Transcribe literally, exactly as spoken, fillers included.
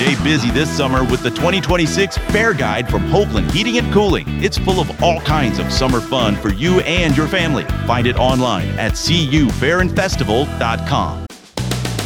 Stay busy this summer with the twenty twenty-six Fair Guide from Hopeland Heating and Cooling. It's full of all kinds of summer fun for you and your family. Find it online at c u fair and festival dot com.